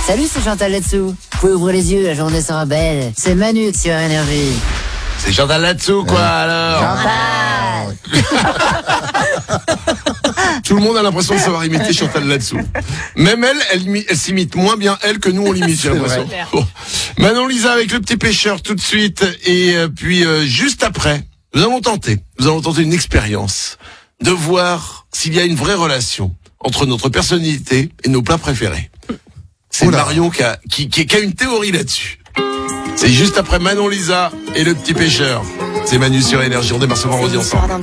Salut, c'est Chantal là-dessous. Vous pouvez ouvrir les yeux, la journée sera belle. C'est Manu sur Énergie. C'est Chantal là-dessous, quoi, alors. Tout le monde a l'impression de savoir imiter Chantal là-dessous. Même elle s'imite moins bien, elle, que nous, on l'imite, j'ai l'impression. Bon. Manon Lisa avec Le Petit Pêcheur tout de suite. Et puis, juste après, nous allons tenter une expérience de voir s'il y a une vraie relation entre notre personnalité et nos plats préférés. C'est Marion qui a une théorie là-dessus. C'est juste après Manon Lisa et Le Petit Pêcheur. C'est Manu sur Énergie, on démarre ce vendredi ensemble.